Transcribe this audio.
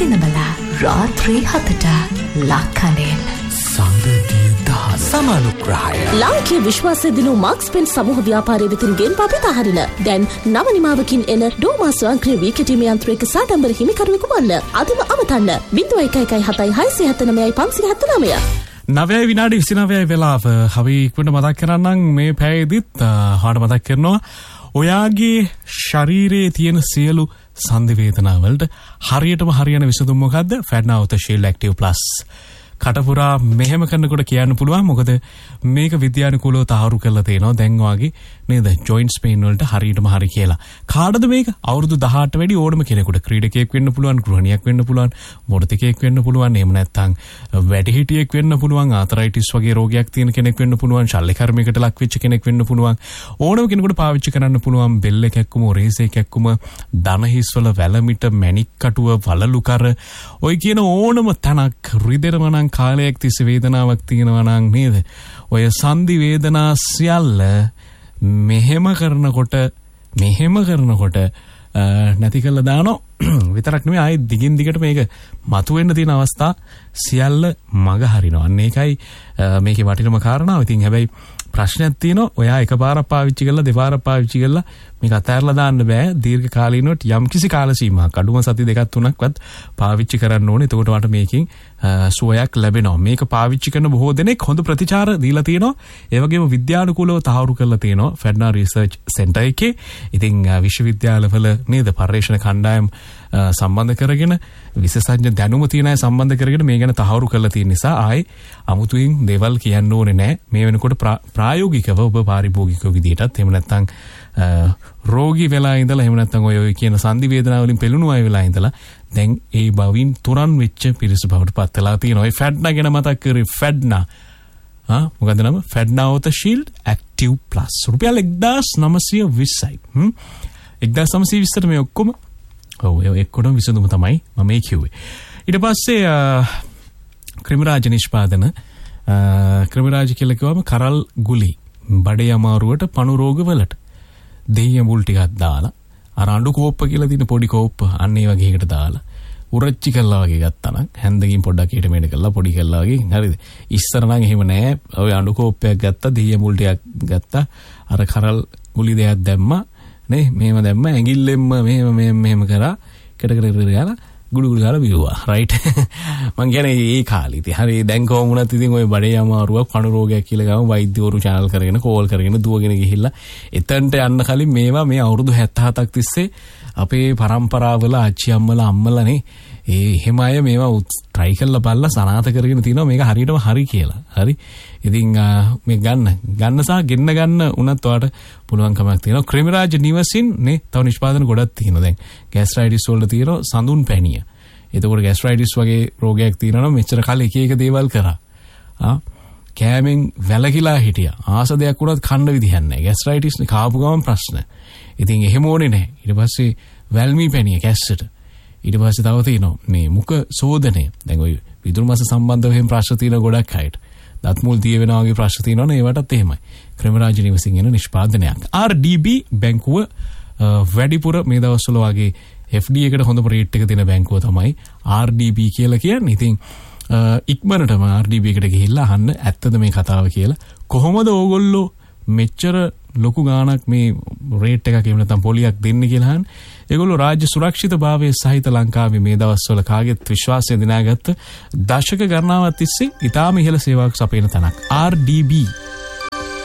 දිනබලා රාත්‍රී 7ට ලක්කඩෙන් සම්බන්ධිය දහස් සමානුග්‍රහය ලාංකීය විශ්වාසය දිනු මාක්ස් පෙන් සමූහ ව්‍යාපාරයේ වෙතින් ගෙන් පපිත හරින දැන් නව නිමාවකින් එන ඩෝමා ස්වයංක්‍රීය වීකටීමේ යන්ත්‍රයක සාඩම්බර හිමිකරුවෙකු වන්න අදම අමතන්න 01177579 9 විනාඩි 29 වෙලාව අපි ඉක්මනට මතක් කරන්නම් මේ පැයදිත් හාට මතක් කරනවා ඔයාගේ ශරීරයේ තියෙන සියලු සංදි වේදනා වලට හරියටම හරියන විසඳුම මොකද්ද? ෆැඩ්නාවත ෂීල්ඩ් ඇක්ටිව් ප්ලස් කටපුරා මෙහෙම කරනකොට කියන්න පුළුවන් මොකද මේක විද්‍යානුකූලව තහවුරු කරලා තියෙනවා දැන් වාගේ නේද ජොයින්ට්ස් පේන් වලට හරියටම හරි කියලා. කාටද මේක? අවුරුදු 18 වැඩි ඕනම කෙනෙකුට ක්‍රීඩකයෙක් වෙන්න පුළුවන්, ගෘහණියක් වෙන්න පුළුවන්, මොඩතිකයෙක් වෙන්න පුළුවන්, එහෙම නැත්නම් වැඩිහිටියෙක් වෙන්න පුළුවන්, ආතරයිටිස් වගේ රෝගයක් තියෙන කෙනෙක් වෙන්න පුළුවන්, ශල්‍ය කර්මයකට ලක් වෙච්ච කෙනෙක් වෙන්න පුළුවන්. ඕනම කෙනෙකුට පාවිච්චි කරන්න පුළුවන් බෙල් එකක්කුම, ඔරේස එකක්කුම, දන හිස්වල වැලමිට, මැණික් කටුව, වලලු කර ඔය කියන ඕනම තැනක් රිදෙනවා නම් කාලයක් තිස්සේ වේදනාවක් තියෙනවා නම් නේද? ඔය සංදි වේදනා සියල්ල මෙහෙම කරනකොට නැති කළා දානෝ විතරක් නෙමෙයි ආයේ දිගින් දිගට මේක මතුවෙන්න තියෙන අවස්ථා සියල්ල මග හරිනවා. අන්න ඒකයි මේකේ වටිනම කාරණාව. ඉතින් හැබැයි ප්‍රශ්නයක් තියෙනවා. ඔයා එකපාරක් පාවිච්චි කරලා දෙපාරක් පාවිච්චි කරලා මේක අතහැරලා දාන්න බෑ. දීර්ඝ කාලීනව යම්කිසි කාල සීමාවක් අඩුම සති දෙකක් තුනක්වත් පාවිච්චි කරන්න ඕනේ. එතකොට වට මේකෙන් සුවයක් ලැබෙනවා. මේක පාවිච්චි කරන බොහෝ දෙනෙක් හොඳ ප්‍රතිචාර දීලා තියෙනවා. ඒ වගේම විද්‍යානුකූලව තහවුරු කරලා තියෙනවා ෆෙඩ්නා රිසර්ච් සෙන්ටර් එකේ. ඉතින් විශ්වවිද්‍යාලවල නේද පර්යේෂණ කණ්ඩායම් සම්බන්ධ කරගෙන විශේෂඥ දැනුම තියෙන අය සම්බන්ධ කරගෙන මේ ගැන තහවුරු කරලා තියෙන නිසා ආයේ අමුතුවෙන් දේවල් කියන්න ඕනේ නැහැ. මේ වෙනකොට ප්‍රායෝගිකව ඔබ පාරිභෝගික විදිහටත් එහෙම නැත්නම් රෝගී වෙලා ඉඳලා එහෙම නැත්නම් ඔය කියන සංදි වේදනාව වලින් පෙළුණු අය වෙලා ඉඳලා දැන් ඒ බවින් තුරන් වෙච්ච පිරිස බවට පත් වෙලා තියෙනවා. ඒ ෆැඩ්නා ගැන මතක් කරේ ෆැඩ්නා. මොකද නම? ෆැඩ්නාවත ෂීල්ඩ් ඇක්ටිව් ප්ලස්. රුපියල් 1920යි. 1920ට මේ ඔක්කොම ඔව් ඒ එක්කොම විසඳුම තමයි මම මේ කිව්වේ. ඊට පස්සේ ක්‍රිමිරාජ නිෂ්පාදන ක්‍රිමිරාජ කියලා කිව්වම කරල් ගුලි බඩේ අමාරුවට පණු රෝග වලට දෙయ్య මුල් ටිකක් දාලා අර අඬු කෝප්ප කියලා තියෙන පොඩි කෝප්ප අන්න ඒ වගේ එකට දාලා උරච්චි කළා වගේ ගත්තා නම් හැන්දකින් පොඩ්ඩක් ඊට මෙහෙම කරලා පොඩි කළා වගේ හරිද? ඉස්සර නම් එහෙම නෑ. ඔය අඬු කෝප්පයක් ගත්තා, දෙయ్య මුල් ටිකක් ගත්තා, අර කරල් ගුලි දෙයක් දැම්මා නේ, මෙහෙම දැම්ම ඇඟිල්ලෙන්ම මෙහෙම කරා කෙට ගාලා ගුඩු ගාලා බිව්වා. රයිට්. මං කියන්නේ ඒ කාලේ ඉතින් හරි දැන් කොහොම වුණත් ඉතින් ඔය බඩේ අමාරුවක් කණු රෝගයක් කියලා ගාම වෛද්‍යවරු channel කරගෙන කෝල් කරගෙන දුවගෙන ගිහිල්ලා එතනට යන්න කලින් මේවා මේ අවුරුදු 77ක් තිස්සේ අපේ පරම්පරාවල ආච්චි අම්මලා අම්මලානේ එහෙම අය මේවා try කරලා බලලා සනාථ කරගෙන තිනවා මේක හරියටම හරි කියලා. හරි. ඉතින් මේ ගන්න සහ ගෙන්න ගන්න උනත් ඔයාලට පුළුවන් කමක් තියෙනවා. ක්‍රිමිරාජ නිවසින් නේ තව නිෂ්පාදන ගොඩක් තියෙනවා. දැන් ગેස්ට්‍රයිටිස් වල තියෙනවා සඳුන් පැණිය. එතකොට ગેස්ට්‍රයිටිස් වගේ රෝගයක් තියෙනවා නම් මෙච්චර කාලේ එක දේවල් කරා. කෑමෙන් වැළකීලා හිටියා. ආස දෙයක් උනත් කන්න විදිහක් නැහැ. ગેස්ට්‍රයිටිස් කාපු ගමන් ප්‍රශ්න. ඉතින් එහෙම ඕනේ නැහැ. ඊට පස්සේ වැල්මි පැණිය කැස්සට. ඊට පස්සේ තව තියෙනවා මේ මුඛ සෝදනය. දැන් ඔය විදුරු මාස සම්බන්ධව එහෙම ප්‍රශ්න තියෙන ගොඩක් අයට. දත් මුල් දිය වෙනවා වගේ ප්‍රශ්න තියෙනවනේ ඒවටත් එහෙමයි. ක්‍රිමිරාජ නිවසින් එන නිෂ්පාදනයක්. RDB බැංකුව වැඩිපුර මේ දවස්වල වගේ FD එකට හොඳම රේට් එක දෙන බැංකුව තමයි RDB කියලා කියන්නේ. ඉතින් ඉක්මනටම RDB එකට ගිහිල්ලා අහන්න ඇත්තද මේ කතාව කියලා. කොහොමද ඕගොල්ලෝ මෙච්චර ලොකු ගාණක් මේ රේට් එකක් එහෙම නැත්නම් පොලියක් දෙන්නේ කියලා අහන්න. ඒගොල්ලෝ රාජ්‍ය සුරක්ෂිතභාවයේ සහිත ලංකාවේ මේ දවස්වල කාගෙත් විශ්වාසය දිනාගත්ත දශක ගණනාවක් තිස්සේ ඉතාම ඉහළ සේවාවක් සපයන තැනක් RDB